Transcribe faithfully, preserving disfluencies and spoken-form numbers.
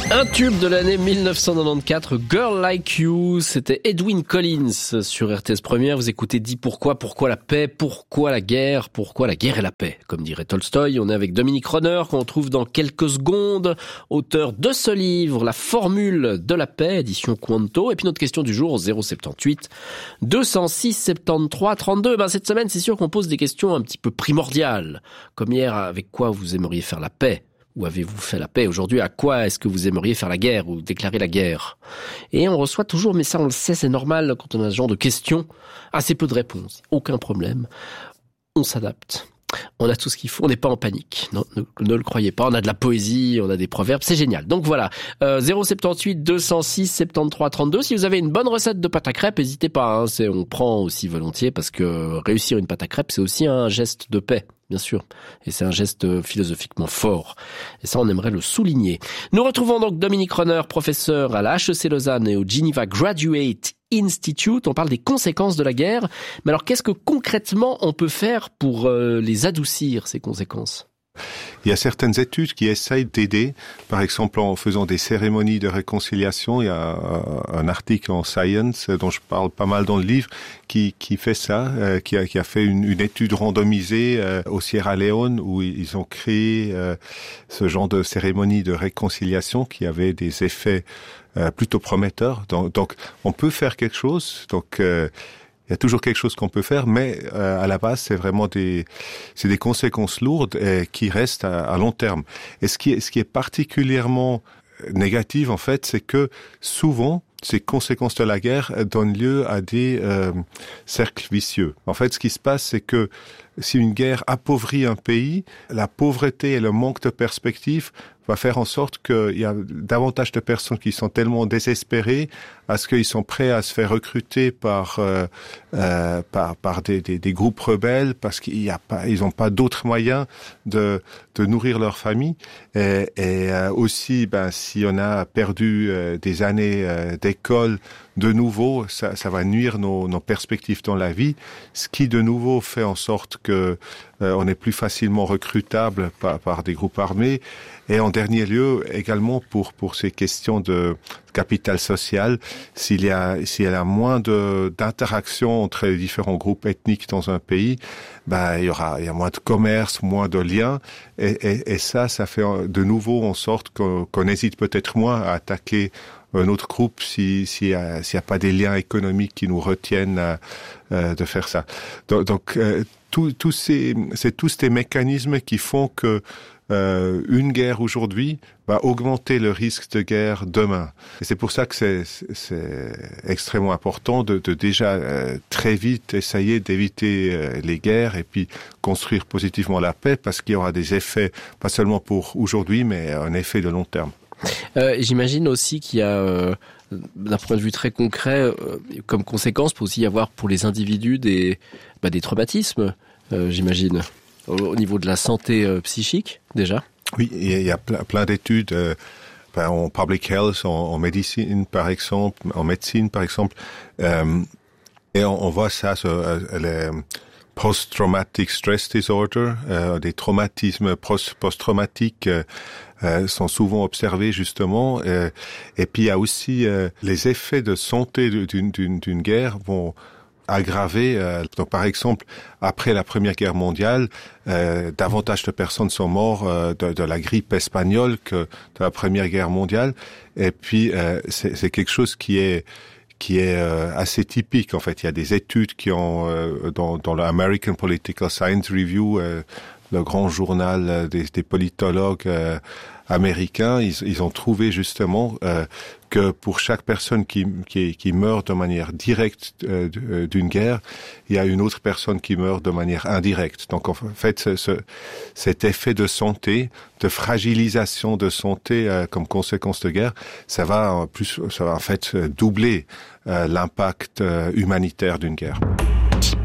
Un tube de l'année mille neuf cent quatre-vingt-quatorze, Girl Like You, c'était Edwyn Collins sur R T S Première. Vous écoutez Dis Pourquoi, pourquoi la paix, pourquoi la guerre, pourquoi la guerre et la paix. Comme dirait Tolstoï, on est avec Dominique Renner, qu'on retrouve dans quelques secondes, auteur de ce livre, La formule de la paix, édition Quanto. Et puis notre question du jour au zéro soixante-dix-huit deux cent six soixante-treize trente-deux. Ben, cette semaine, c'est sûr qu'on pose des questions un petit peu primordiales. Comme hier, avec quoi vous aimeriez faire la paix ? Où avez-vous fait la paix? Aujourd'hui, à quoi est-ce que vous aimeriez faire la guerre ou déclarer la guerre? Et on reçoit toujours, mais ça on le sait, c'est normal quand on a ce genre de questions, assez peu de réponses. Aucun problème. On s'adapte. On a tout ce qu'il faut, on n'est pas en panique. Non, ne, ne le croyez pas, on a de la poésie, on a des proverbes, c'est génial. Donc voilà, euh, zéro soixante-dix-huit deux cent six soixante-treize trente-deux. Si vous avez une bonne recette de pâte à crêpes, n'hésitez pas, hein, c'est, on prend aussi volontiers parce que réussir une pâte à crêpes, c'est aussi un geste de paix. Bien sûr. Et c'est un geste philosophiquement fort. Et ça, on aimerait le souligner. Nous retrouvons donc Dominique Renner, professeur à la H E C Lausanne et au Geneva Graduate Institute. On parle des conséquences de la guerre. Mais alors, qu'est-ce que concrètement on peut faire pour euh, les adoucir, ces conséquences ? Il y a certaines études qui essayent d'aider, par exemple en faisant des cérémonies de réconciliation. Il y a un article en Science dont je parle pas mal dans le livre qui, qui fait ça, euh, qui, a, qui a fait une, une étude randomisée euh, au Sierra Leone où ils ont créé euh, ce genre de cérémonie de réconciliation qui avait des effets euh, plutôt prometteurs. Donc, donc on peut faire quelque chose. Donc euh, il y a toujours quelque chose qu'on peut faire, mais euh, à la base, c'est vraiment des, c'est des conséquences lourdes et qui restent à, à long terme. Et ce qui est, ce qui est particulièrement négatif, en fait, c'est que souvent, ces conséquences de la guerre donnent lieu à des euh, cercles vicieux. En fait, ce qui se passe, c'est que si une guerre appauvrit un pays, la pauvreté et le manque de perspective va faire en sorte qu'il y a davantage de personnes qui sont tellement désespérées à ce qu'ils sont prêts à se faire recruter par euh, euh, par par des, des, des groupes rebelles parce qu'il y a pas, ils n'ont pas d'autres moyens de de nourrir leur famille et, et euh, aussi ben si on a perdu euh, des années euh, d'école de nouveau, ça, ça va nuire nos, nos perspectives dans la vie, ce qui de nouveau fait en sorte que euh, on est plus facilement recrutable par, par des groupes armés. Et en dernier lieu, également pour pour ces questions de capital social, s'il y a s'il y a moins de d'interaction entre les différents groupes ethniques dans un pays, ben il y aura il y a moins de commerce, moins de liens, et, et, et ça, ça fait de nouveau en sorte qu'on, qu'on hésite peut-être moins à attaquer un autre groupe si s'il y a s'il y a pas des liens économiques qui nous retiennent à, euh, de faire ça. Donc, donc euh, tous tous ces c'est tous ces mécanismes qui font que euh, une guerre aujourd'hui va augmenter le risque de guerre demain. Et c'est pour ça que c'est c'est extrêmement important de, de déjà euh, très vite essayer d'éviter euh, les guerres et puis construire positivement la paix parce qu'il y aura des effets pas seulement pour aujourd'hui mais un effet de long terme. Euh, j'imagine aussi qu'il y a, euh, d'un point de vue très concret, euh, comme conséquence, peut aussi y avoir pour les individus des, bah, des traumatismes, euh, j'imagine, au, au niveau de la santé euh, psychique, déjà. Oui, il y a plein, plein d'études euh, ben, en public health, en, en médecine par exemple, en médecine par exemple, euh, et on, on voit ça sur euh, les post-traumatic stress disorder, euh, des traumatismes post- post-traumatiques euh, euh, sont souvent observés justement. Euh, et puis il y a aussi euh, les effets de santé d'une, d'une, d'une guerre vont aggraver. Euh, donc par exemple, après la Première Guerre mondiale, euh, davantage de personnes sont mortes euh, de, de la grippe espagnole que de la Première Guerre mondiale. Et puis euh, c'est, c'est quelque chose qui est qui est euh, assez typique en fait. Il y a des études qui ont euh, dans, dans l'American Political Science Review, euh, le grand journal euh, des, des politologues euh, américains, ils, ils ont trouvé justement euh, que pour chaque personne qui, qui, qui meurt de manière directe euh, d'une guerre, il y a une autre personne qui meurt de manière indirecte. Donc en fait, ce, ce, cet effet de santé, de fragilisation de santé euh, comme conséquence de guerre, ça va en plus, ça va en fait doubler euh, l'impact euh, humanitaire d'une guerre.